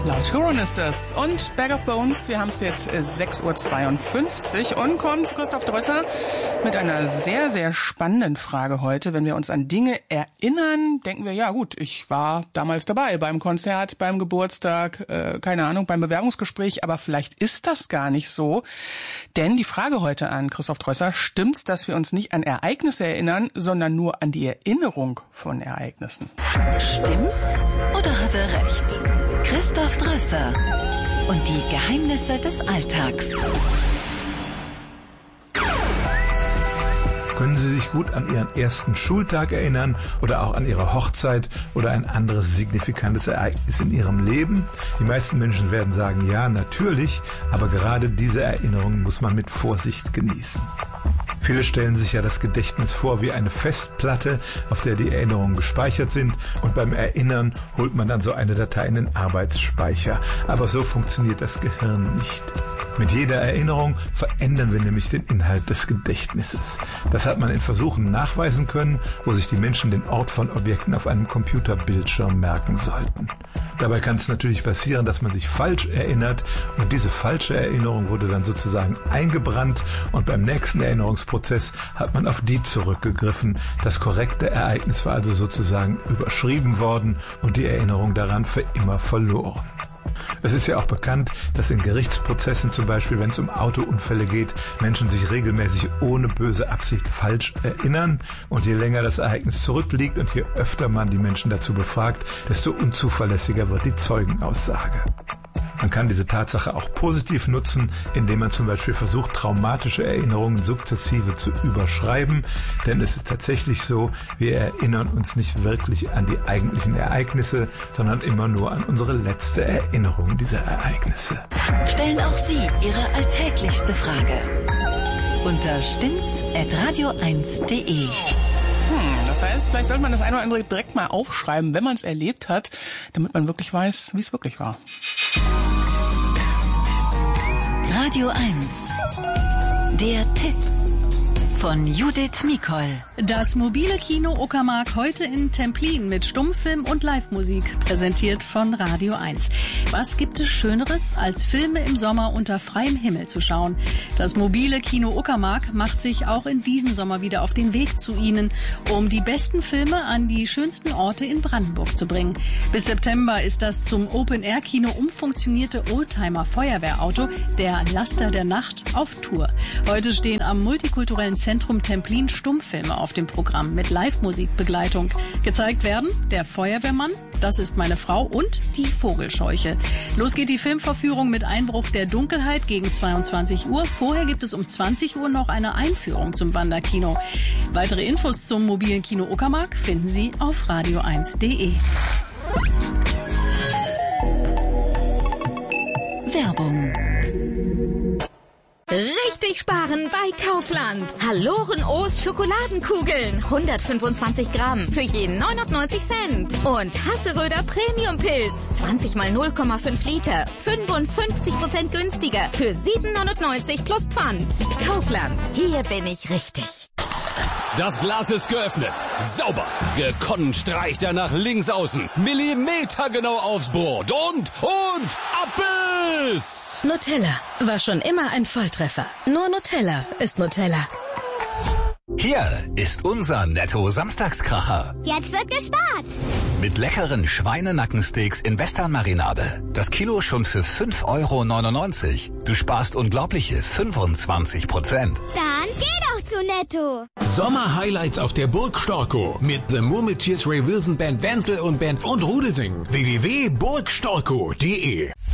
Laut Huron ist das. Und Bag of Bones, wir haben es jetzt 6.52 Uhr und kommen zu Christoph Drösser mit einer sehr, sehr spannenden Frage heute. Wenn wir uns an Dinge erinnern, denken wir, ja gut, ich war damals dabei beim Konzert, beim Geburtstag, keine Ahnung, beim Bewerbungsgespräch, aber vielleicht ist das gar nicht so. Denn die Frage heute an Christoph Drösser, stimmt's, dass wir uns nicht an Ereignisse erinnern, sondern nur an die Erinnerung von Ereignissen? Stimmt's oder hat er recht? Christoph Drösser und die Geheimnisse des Alltags. Können Sie sich gut an Ihren ersten Schultag erinnern oder auch an Ihre Hochzeit oder ein anderes signifikantes Ereignis in Ihrem Leben? Die meisten Menschen werden sagen, ja, natürlich, aber gerade diese Erinnerungen muss man mit Vorsicht genießen. Viele stellen sich ja das Gedächtnis vor wie eine Festplatte, auf der die Erinnerungen gespeichert sind, und beim Erinnern holt man dann so eine Datei in den Arbeitsspeicher. Aber so funktioniert das Gehirn nicht. Mit jeder Erinnerung verändern wir nämlich den Inhalt des Gedächtnisses. Das hat man in Versuchen nachweisen können, wo sich die Menschen den Ort von Objekten auf einem Computerbildschirm merken sollten. Dabei kann es natürlich passieren, dass man sich falsch erinnert, und diese falsche Erinnerung wurde dann sozusagen eingebrannt, und beim nächsten Erinnerungsprozess hat man auf die zurückgegriffen. Das korrekte Ereignis war also sozusagen überschrieben worden und die Erinnerung daran für immer verloren. Es ist ja auch bekannt, dass in Gerichtsprozessen, zum Beispiel wenn es um Autounfälle geht, Menschen sich regelmäßig ohne böse Absicht falsch erinnern, und je länger das Ereignis zurückliegt und je öfter man die Menschen dazu befragt, desto unzuverlässiger wird die Zeugenaussage. Man kann diese Tatsache auch positiv nutzen, indem man zum Beispiel versucht, traumatische Erinnerungen sukzessive zu überschreiben. Denn es ist tatsächlich so, wir erinnern uns nicht wirklich an die eigentlichen Ereignisse, sondern immer nur an unsere letzte Erinnerung dieser Ereignisse. Stellen auch Sie Ihre alltäglichste Frage unter stimmt's@radio1.de. Das heißt, vielleicht sollte man das eine oder andere direkt mal aufschreiben, wenn man es erlebt hat, damit man wirklich weiß, wie es wirklich war. Radio 1. Der Tipp von Judith Mikol. Das mobile Kino Uckermark heute in Templin mit Stummfilm und Live-Musik, präsentiert von Radio 1. Was gibt es Schöneres, als Filme im Sommer unter freiem Himmel zu schauen? Das mobile Kino Uckermark macht sich auch in diesem Sommer wieder auf den Weg zu Ihnen, um die besten Filme an die schönsten Orte in Brandenburg zu bringen. Bis September ist das zum Open-Air-Kino umfunktionierte Oldtimer-Feuerwehrauto, der Laster der Nacht, auf Tour. Heute stehen am multikulturellen Zentrum Templin Stummfilme auf dem Programm mit Live-Musikbegleitung. Gezeigt werden der Feuerwehrmann, Das ist meine Frau und Die Vogelscheuche. Los geht die Filmverführung mit Einbruch der Dunkelheit gegen 22 Uhr. Vorher gibt es um 20 Uhr noch eine Einführung zum Wanderkino. Weitere Infos zum mobilen Kino Uckermark finden Sie auf radio1.de. Werbung. Richtig sparen bei Kaufland. Haloren O's Schokoladenkugeln. 125 Gramm für jeden 99 Cent. Und Hasseröder Premium Pilz. 20 mal 0,5 Liter. 55% günstiger. Für 7,99 plus Pfand. Kaufland. Hier bin ich richtig. Das Glas ist geöffnet. Sauber. Gekonnt streicht er nach links außen. Millimetergenau aufs Brot. Und ab ist! Nutella war schon immer ein Volltreffer. Nur Nutella ist Nutella. Hier ist unser Netto-Samstagskracher. Jetzt wird gespart. Mit leckeren Schweinenackensteaks in Western-Marinade. Das Kilo schon für 5,99 €. Du sparst unglaubliche 25%. Dann geh doch zu Netto. Sommer-Highlights auf der Burg Storkow mit The Murmeltiers, Ray Wilson Band, Wenzel und Band und Rudelsingen. www.burgstorkow.de